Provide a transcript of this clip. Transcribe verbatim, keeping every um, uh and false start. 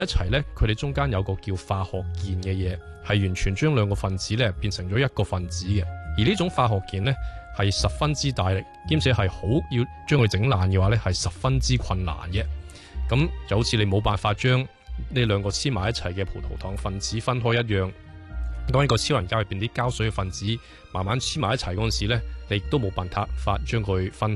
一齊呢，佢哋中間有個叫化學鍵嘅嘢，係完全將兩個分子呢變成咗一個分子嘅。而呢種化學鍵呢，係十分之大力，兼且係好要將佢整爛嘅話呢，係十分之困難嘅。咁就好似你冇辦法將呢兩個黐埋一齊嘅葡萄糖分子分開一樣。當呢個超人膠入邊啲膠水嘅分子慢慢黐埋一齊嗰陣時呢，你亦都冇辦法將佢分